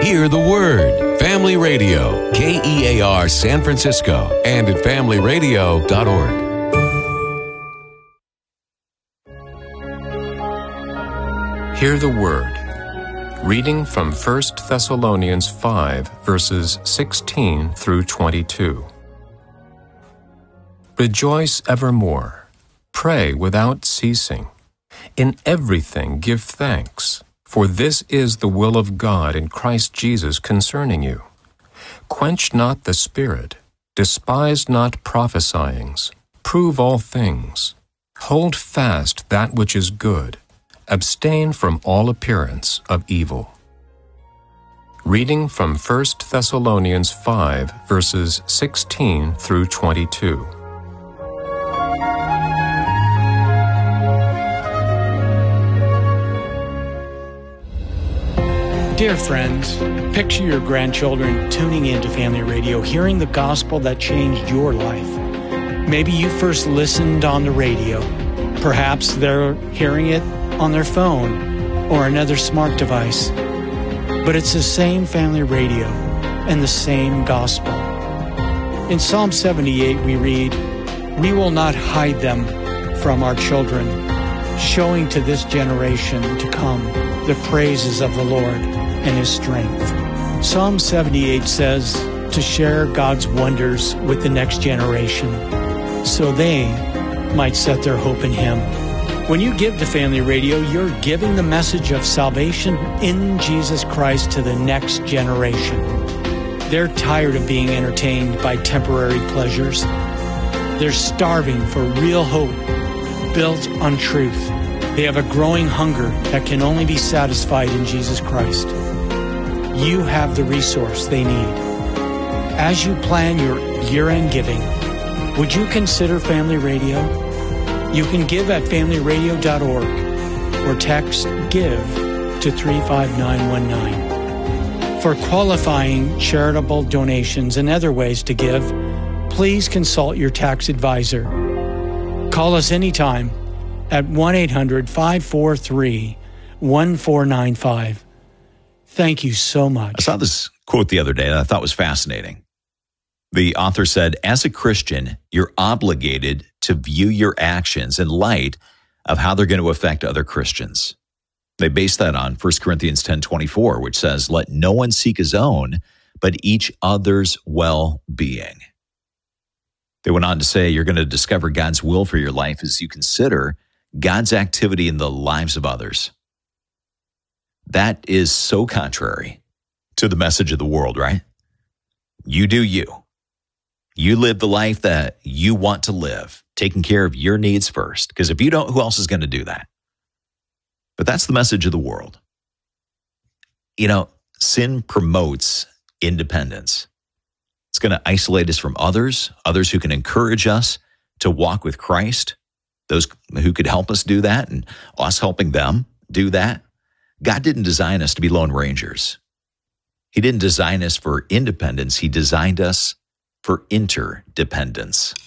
Hear the Word. Family Radio, KEAR San Francisco, and at familyradio.org. Hear the Word. Reading from 1 Thessalonians 5, verses 16 through 22. Rejoice evermore. Pray without ceasing. In everything give thanks, for this is the will of God in Christ Jesus concerning you. Quench not the Spirit. Despise not prophesyings. Prove all things. Hold fast that which is good. Abstain from all appearance of evil. Reading from 1 Thessalonians 5, verses 16 through 22. Dear friends, picture your grandchildren tuning in to Family Radio, hearing the gospel that changed your life. Maybe you first listened on the radio. Perhaps they're hearing it on their phone or another smart device. But it's the same Family Radio and the same gospel. In Psalm 78 we read, "We will not hide them from our children, showing to this generation to come the praises of the Lord and His strength." Psalm 78 says to share God's wonders with the next generation so they might set their hope in Him. When you give to Family Radio, you're giving the message of salvation in Jesus Christ to the next generation. They're tired of being entertained by temporary pleasures. They're starving for real hope built on truth. They have a growing hunger that can only be satisfied in Jesus Christ. You have the resource they need. As you plan your year-end giving, would you consider Family Radio? You can give at familyradio.org or text GIVE to 35919. For qualifying charitable donations and other ways to give, please consult your tax advisor. Call us anytime at 1-800-543-1495. Thank you so much. I saw this quote the other day that I thought was fascinating. The author said, as a Christian, you're obligated to view your actions in light of how they're going to affect other Christians. They base that on 1 Corinthians 10:24, which says, let no one seek his own, but each other's well-being. They went on to say, you're going to discover God's will for your life as you consider God's activity in the lives of others. That is so contrary to the message of the world, right? You do you. You live the life that you want to live, taking care of your needs first. Because if you don't, who else is going to do that? But that's the message of the world. You know, sin promotes independence. It's going to isolate us from others who can encourage us to walk with Christ, those who could help us do that, and us helping them do that. God didn't design us to be lone rangers. He didn't design us for independence. He designed us for interdependence.